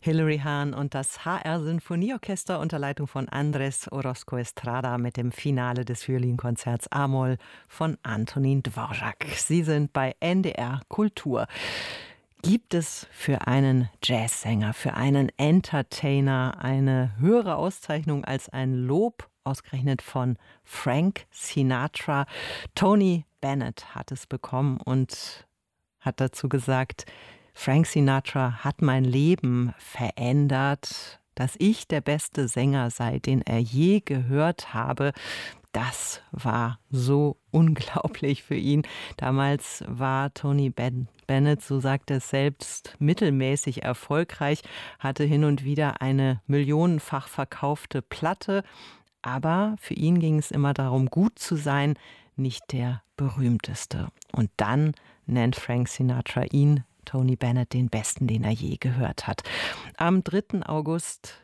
Hilary Hahn und das HR-Sinfonieorchester unter Leitung von Andrés Orozco Estrada mit dem Finale des Violinkonzerts A-Moll von Antonín Dvořák. Sie sind bei NDR Kultur. Gibt es für einen Jazzsänger, für einen Entertainer eine höhere Auszeichnung als ein Lob, ausgerechnet von Frank Sinatra? Tony Bennett hat es bekommen und hat dazu gesagt: Frank Sinatra hat mein Leben verändert, dass ich der beste Sänger sei, den er je gehört habe. Das war so unglaublich für ihn. Damals war Tony Bennett, so sagt er selbst, mittelmäßig erfolgreich, hatte hin und wieder eine millionenfach verkaufte Platte. Aber für ihn ging es immer darum, gut zu sein, nicht der berühmteste. Und dann nennt Frank Sinatra ihn, Tony Bennett, den besten, den er je gehört hat. Am 3. August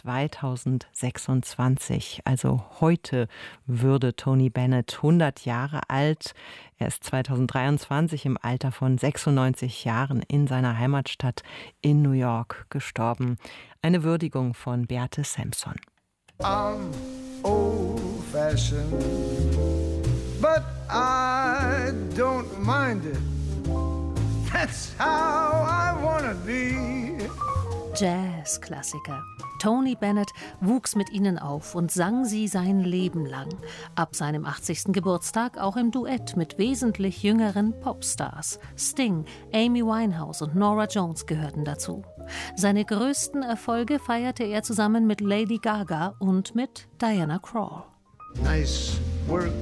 2026, also heute, würde Tony Bennett 100 Jahre alt. Er ist 2023 im Alter von 96 Jahren in seiner Heimatstadt in New York gestorben. Eine Würdigung von Beate Sampson. I'm old-fashioned, but I don't mind it. That's how I wanna be. Jazz-Klassiker. Tony Bennett wuchs mit ihnen auf und sang sie sein Leben lang. Ab seinem 80. Geburtstag auch im Duett mit wesentlich jüngeren Popstars. Sting, Amy Winehouse und Norah Jones gehörten dazu. Seine größten Erfolge feierte er zusammen mit Lady Gaga und mit Diana Krall. Nice work,